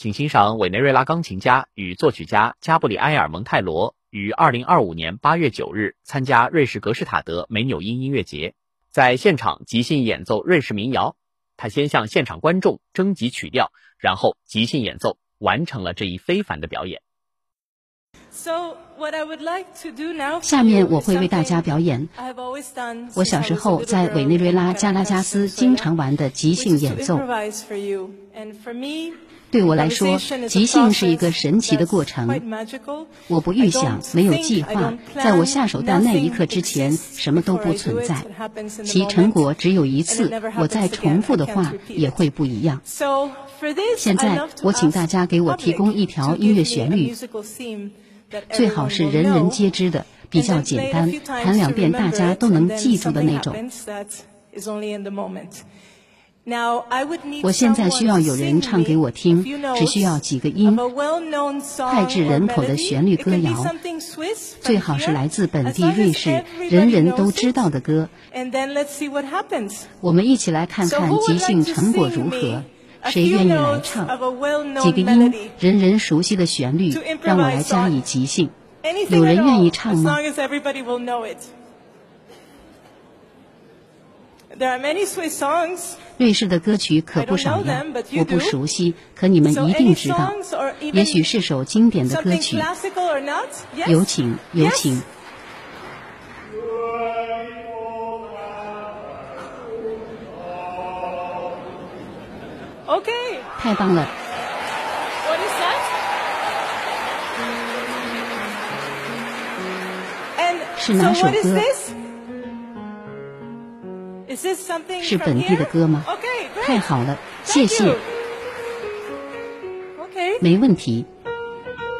请欣赏委内瑞拉钢琴家与作曲家加布里埃尔·蒙泰罗于2025年8月9日参加瑞士格施塔德美纽因音乐节，在现场即兴演奏瑞士民谣。他先向现场观众征集曲调，然后即兴演奏，完成了这一非凡的表演。 下面我会为大家表演我小时候在委内瑞拉加拉加斯经常玩的即兴演奏。对我来说，即兴是一个神奇的过程。我不预想，没有计划，在我下手的那一刻之前，什么都不存在。其成果只有一次，我再重复的话也会不一样。现在，我请大家给我提供一条音乐旋律，最好是人人皆知的，比较简单，弹2遍大家都能记住的那种。我现在需要有人唱给我听，只需要几个音，脍炙人口的旋律歌谣，最好是来自本地瑞士人人都知道的歌。我们一起来看看即兴成果如何。谁愿意来唱？几个音，人人熟悉的旋律，让我来加以即兴。有人愿意唱吗？瑞士的歌曲可不少呀，我不熟悉，可你们一定知道。也许是首经典的歌曲。有请，有请。太棒了！是哪首歌？是本地的歌吗？太好了，谢谢。没问题。